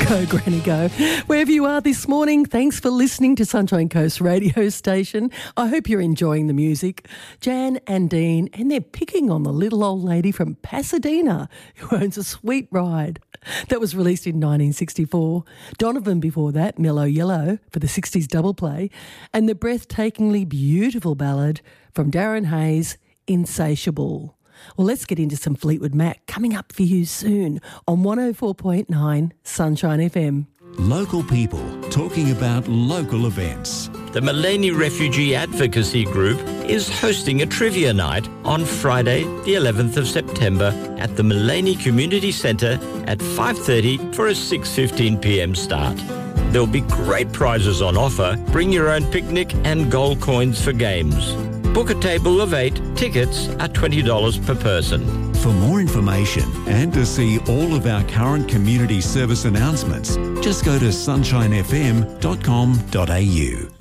Go, Granny, go. Wherever you are this morning, thanks for listening to Sunshine Coast radio station. I hope you're enjoying the music. Jan and Dean, and they're picking on the little old lady from Pasadena who owns a sweet ride. That was released in 1964. Donovan before that, Mellow Yellow for the 60s double play, and the breathtakingly beautiful ballad from Darren Hayes, Insatiable. Well, let's get into some Fleetwood Mac coming up for you soon on 104.9 Sunshine FM. Local people talking about local events. The Mullaney Refugee Advocacy Group is hosting a trivia night on Friday, the 11th of September at the Mullaney Community Centre at 5:30 for a 6:15 p.m. start. There'll be great prizes on offer. Bring your own picnic and gold coins for games. Book a table of 8. Tickets are $20 per person. For more information and to see all of our current community service announcements, just go to sunshinefm.com.au.